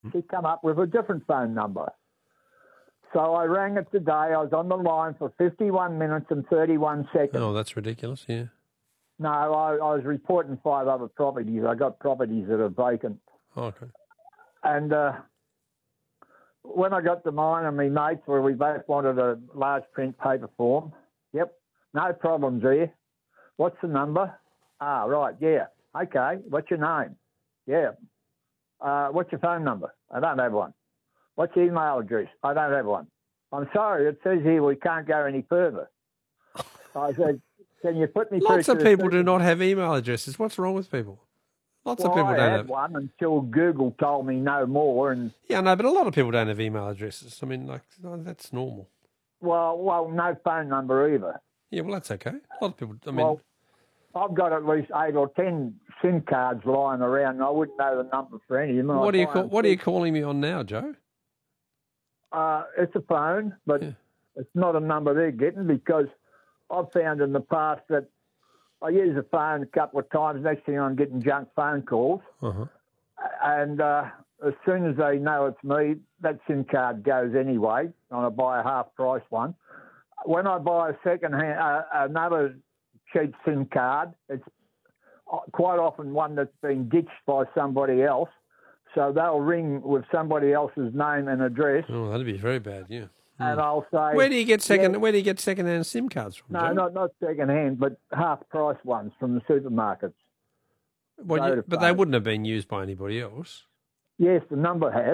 she come up with a different phone number. So I rang it today. I was on the line for 51 minutes and 31 seconds. Oh, that's ridiculous, yeah. No, I was reporting 5 other properties. I got properties that are vacant. Oh, okay. And when I got to mine and my mates, where we both wanted a large print paper form, yep, no problems here. What's the number? Ah, right, yeah. Okay, what's your name? Yeah. What's your phone number? I don't have one. What's your email address? I don't have one. I'm sorry, it says here we can't go any further. I said, can you put me through? Lots of people do not have email addresses. What's wrong with people? Lots of people I don't had have one until Google told me no more. And yeah, no, but a lot of people don't have email addresses. I mean, like, that's normal. well, no phone number either. Yeah, well, that's okay. A lot of people, I mean... Well, I've got at least 8 or 10 SIM cards lying around, and I wouldn't know the number for any of them. What are you calling me on now, Joe? It's a phone, but it's not a number they're getting, because I've found in the past that I use the phone a couple of times. Next thing I'm getting junk phone calls. Uh-huh. And as soon as they know it's me, that SIM card goes anyway, and I buy a half-price one. When I buy a second-hand, another cheap SIM card, it's quite often one that's been ditched by somebody else. So they'll ring with somebody else's name and address. Oh, that'd be very bad, yeah. And I'll say, where do you get second-hand SIM cards from? No, Joe? not second-hand, but half-price ones from the supermarkets. Well, but they wouldn't have been used by anybody else. Yes, the number has.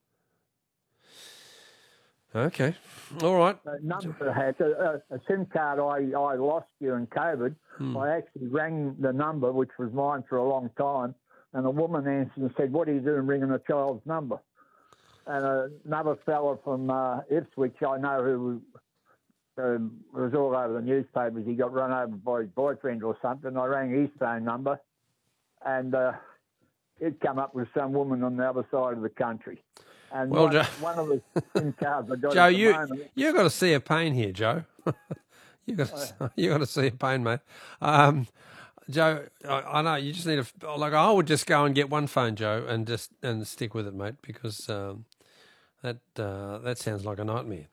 Okay, all right. The number has. A SIM card I lost during COVID. I actually rang the number, which was mine for a long time, and a woman answered and said, "What are you doing ringing a child's number?" And another fella from Ipswich, I know, who was all over the newspapers. He got run over by his boyfriend or something. I rang his phone number, and it come up with some woman on the other side of the country. And well, one of the SIM cards I got. Joe, you've got to see a pain here, Joe. you got to see a pain, mate. Joe, I know you just need I would just go and get one phone, Joe, and stick with it, mate, because that sounds like a nightmare.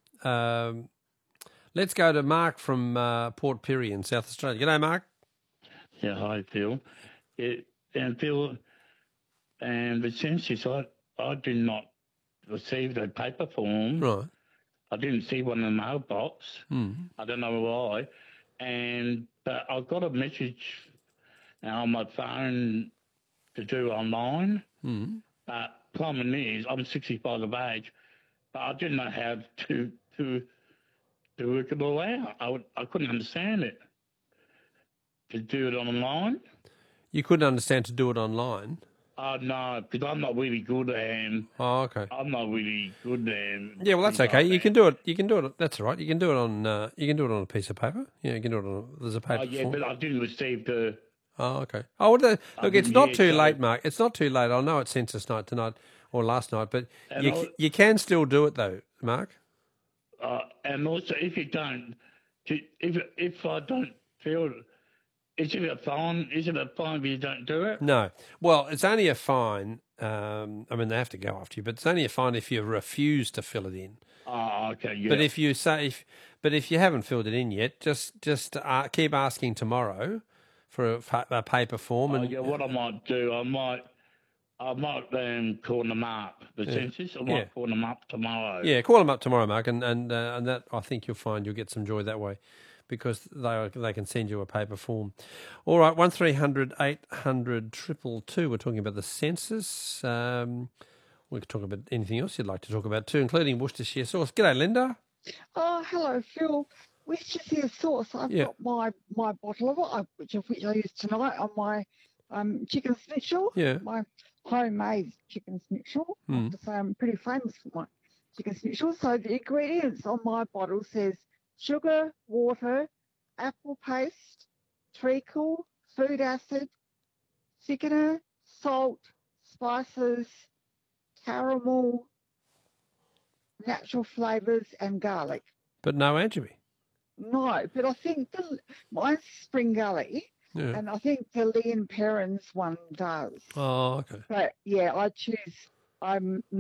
Let's go to Mark from Port Pirie in South Australia. G'day, Mark. Yeah, hi, Phil. And Phil, and the census, I did not receive the paper form. Right. I didn't see one in the mailbox. I don't know why. But I got a message on my phone to do online. But problem is, I'm 65 of age, but I didn't know how to work it all out. I couldn't understand it. To do it online. You couldn't understand to do it online? No, because I'm not really good and okay. I'm not really good and yeah, well that's okay. You can do it. You can do it. That's all right. You can do it on a piece of paper. Yeah, you can do it on there's a paper. Yeah, form. but I didn't receive the. Oh, okay. Oh, well, look, it's not too late, Mark. It's not too late. I know it's census night tonight or last night, but you can still do it though, Mark. And also, if you don't, if I don't feel. Is it a fine? Is it a fine if you don't do it? No. Well, it's only a fine. I mean, they have to go after you, but it's only a fine if you refuse to fill it in. Oh, okay. Yeah. But if you haven't filled it in yet, just keep asking tomorrow for a paper form. And what I might do, I might call them up. The census. I might call them up tomorrow. Yeah, call them up tomorrow, Mark, and that I think you'll find you'll get some joy that way, because they can send you a paper form. All right, 1300 800 222. We're talking about the census. We could talk about anything else you'd like to talk about too, including Worcestershire sauce. G'day, Linda. Oh, hello, Phil. Worcestershire sauce. I've got my bottle of it, which I used tonight on my chicken schnitzel. Yeah. My homemade chicken schnitzel. I have to say I'm pretty famous for my chicken schnitzel. So the ingredients on my bottle says sugar, water, apple paste, treacle, food acid, thickener, salt, spices, caramel, natural flavours and garlic. But no anchovy? No, but I think mine's Spring Gully, and I think the Lee and Perrins one does. Oh, okay. But yeah, I'm